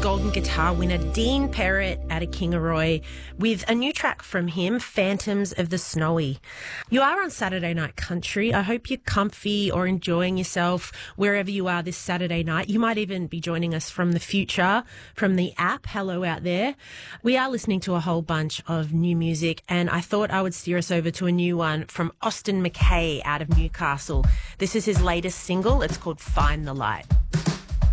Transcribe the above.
Golden Guitar winner Dean Perrett out of Kingaroy with a new track from him, Phantoms of the Snowy. You are on Saturday Night Country. I hope you're comfy or enjoying yourself wherever you are this Saturday night. You might even be joining us from the future, from the app. Hello out there. We are listening to a whole bunch of new music, and I thought I would steer us over to a new one from Austin McKay out of Newcastle. This is his latest single. It's called Find the Light.